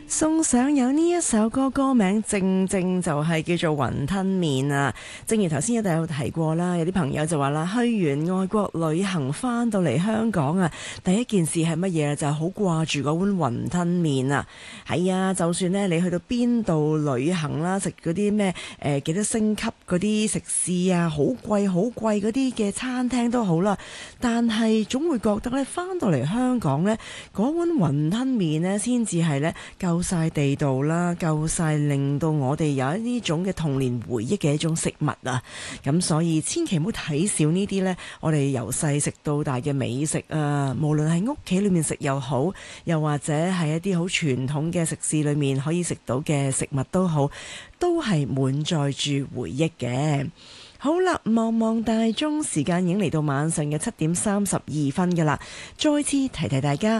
送上有呢一首歌，歌名正正就係叫做雲吞麵啊！正如頭先有提過啦，有啲朋友就話啦，去完外國旅行翻到嚟香港啊，第一件事係乜嘢？就係好掛住嗰碗雲吞麵啊！係啊，就算呢你去到邊度旅行啦，食嗰啲咩幾多星級嗰啲食肆啊，好貴好貴嗰啲嘅餐廳都好啦，但係總會覺得呢，翻到嚟香港呢，嗰碗雲吞麵呢先至係呢夠晒地道啦，夠晒令到我哋有呢種嘅童年回憶嘅一種食物啊！咁所以千祈唔好睇少呢啲呢，我哋由細食到大嘅美食啊！無論係屋企裏面食又好，又或者係一啲好傳統嘅食肆裏面可以食到嘅食物都好，都係滿載住回憶嘅。好啦，望望大鐘，時間已經嚟到晚上嘅7:32㗎啦。再次提提大家。